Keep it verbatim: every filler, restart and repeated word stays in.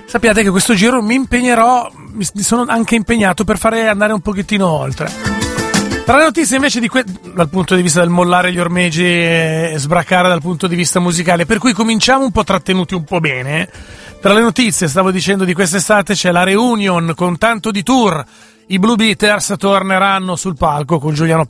Sappiate che questo giro mi impegnerò, mi sono anche impegnato per fare andare un pochettino oltre. Tra le notizie invece di que- dal punto di vista del mollare gli ormeggi e sbracare dal punto di vista musicale, per cui cominciamo un po' trattenuti un po' bene. Tra le notizie, stavo dicendo, di quest'estate c'è la reunion con tanto di tour. I Blue Beaters torneranno sul palco con Giuliano